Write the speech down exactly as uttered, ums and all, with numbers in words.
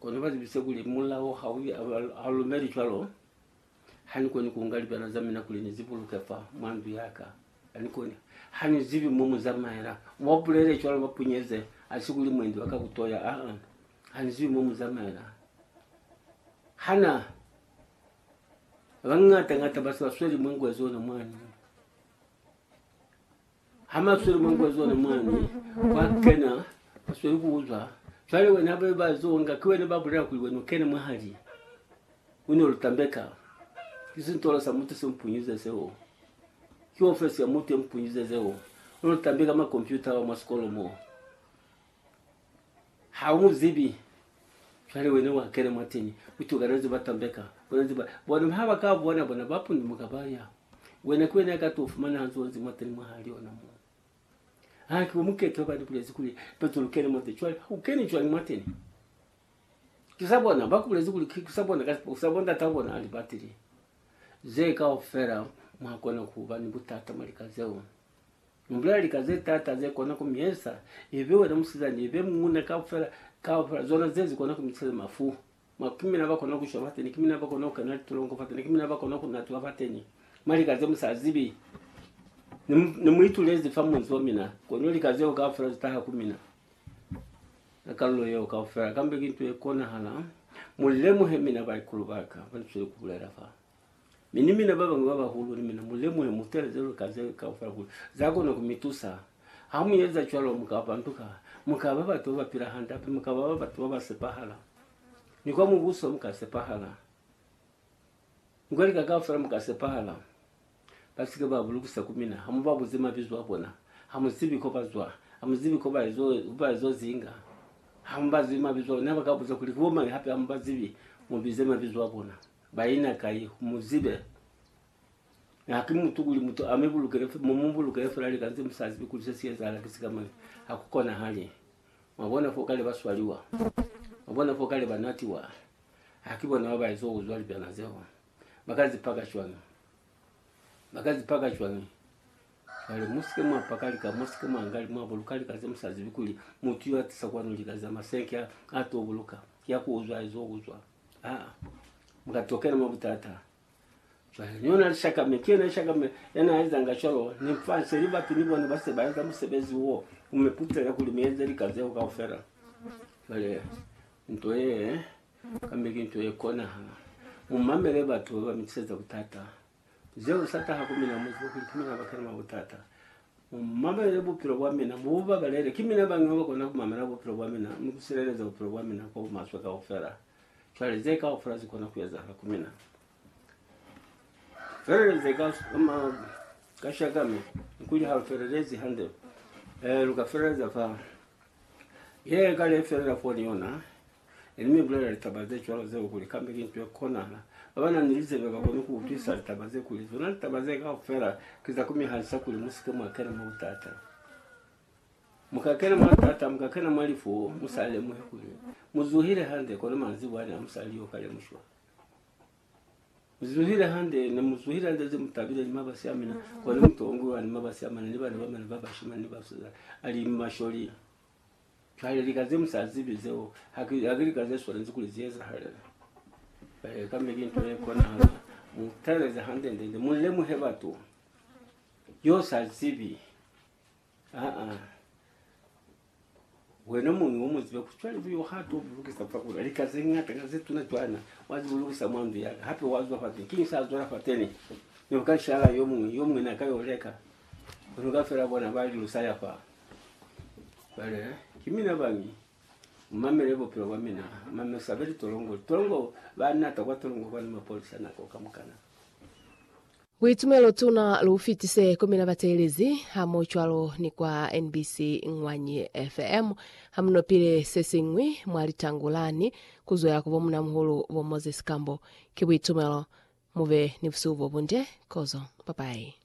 kono bazi biseguli mulla o hawi alumeri chalo hani koni kungali bana zamina kulini zibulu kafa mwandu yaka hani koni hani zibi mumu zamaira wabulere chalo bapunyeze asiguli mwendo wakakutoya ah hani zibi mumu zamaira hana wangata ngata basi wasweli mwengu wazona mwani hama sweli mwengu wazona mwani wakena wasweli kuuzwa chale wena beba zonga kwene babulera kuliweno kene mwahali uno lutambeka kisi ntola sa mutu se mpunyize seo ki ofesi ya mutu mpunyize seo uno lutambeka ma computer wa maskolo mo hamu zibi chale wena wa kene matini utugareze batambeka bonzi ba bona haba ka bona bona bapundi mukabaya wena kwene akatofu mana hanzonzi matini mwahali ona mo haki umukeke badi kulezi kuli petro kene mote chwali ukeni chwali mateni kisabona bakulezi kuli kisabona kisabona tabona ali batiri zeka ofera mwakona kubani butata malikazeo mbulali kaze tata ze kona kumiesa ivewe na musizani ive mune ka ofera ka ofera zona zezi kona kumiseza mafu makumi na bakona kushwa bateni kimi na bakona kana tulongo bateni kimi na bakona kunatu bateni malikaze musazibi Nimuitulezi famu nzomina konoli kaze ukafera zitaha kumina nakalo yo ukafera kambe kintu ekona hala mulemu hemina bayikulubaka bansule kubulera fa minimi na baba ngaba hulu ni mina mulemu hemutele zero kaze ukafera kulu zako no kumitusa hamu yeza chwalo mukabantuka mukaba batu bapira handa pe mukaba batu basepahala nikwa mubuso mukasepahala ngoli kakafera mukasepahala basike babulukusa kumina hamu babuzima bizwa bona hamu zibi ko bazwa hamu zibi ko bazo bazo zinga hamu bazima bizwa naba kabuza kuli kuboma hapi hamu bazibi mu bizema bizwa bona bayina kai muzibe hakimu tuguli muto amebulukere mu mumbulukere fulali kanze musazi bikulise siyezala kisikama hakukona hali mabona fokale baswaliwa mabona fokale banatiwa hakibona babazo uzwali byanazeho bakazi paka chwana bakazi paka chwani ale musike mwa pakali ka musike mwa ngali mwa bulukali kaze musazi bikuli mutu yatisa kwanuli kaza masenke atobuluka yakuzwa izokuzwa ah mukatokera mu butata chwali nyona shaka mekena shaka me yana aiza ngachoro ni mfanse liba pinibona base baza musebezi wo umeputera kuli meze likaze ukafera bale ntoye kambe kintoye kona umamere batu bamitse butata zero sata hakumina muzi kumina bakana mabutata mama lebo probamina muba balere kimina bango kona kumama lebo probamina mukuserereza probamina ko maswa ka ofera chale zeka ofera zikona kuyeza hakumina ferere zeka ama kashagame kuli ha fererezi hande eh luka ferereza fa ye kale ferera foniona elimi blera tabaze chalo zeko kuli kambe kintu kona abana nilize bakabona ku utisa tabaze kuli zona tabaze ka ofera kiza kumi halisa kuli musike mwakera mu utata mukakera mu utata mukakera malifu musale mu kuli muzuhire hande kono manzi bwana musaliyo kale mushwa muzuhire hande na muzuhire hande ze mutabire ni mabasi amina kono mutongo wani mabasi amana ni bana bamana babashima ni basuza ali mashori twale likaze musazi bizeo hakiri kaze sorenzi kuli ziyeza halala eh kama kintu ekona mutareze hande ndende mulemu hebatu yo sazibi ah ah wena mungu umuzibe kuchwali biyo hatu bulukisa pakula likaze ngata kaze tunatwana wazi bulukisa mwandu yaka hapi wazi wafati kinsa zora fateni yokashala yo mungu yo mungu nakayoleka unugafera bona bali lusaya pa bale kimina bangi mamere bo probamina mame sabeli tolongo tolongo bana takwa tolongo kwa mapolisi nako kamukana Witumelo tuna lufitise kumina batelezi hamo chwalo ni kwa N B C Ngwanyi F M hamno pile sesingwi mwali tangulani kuzoya kubomuna muhulu wa Moses Kambo kiwitumelo muve nifusuvo bunde kozo papai.